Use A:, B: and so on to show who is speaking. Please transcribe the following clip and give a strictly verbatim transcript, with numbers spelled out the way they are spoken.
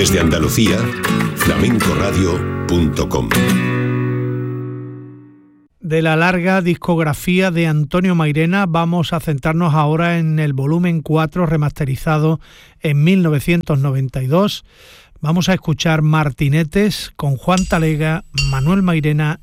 A: Desde Andalucía, flamenco radio punto com.
B: De la larga discografía de Antonio Mairena vamos a centrarnos ahora en el volumen cuatro remasterizado en mil novecientos noventa y dos. Vamos a escuchar Martinetes con Juan Talega, Manuel Mairena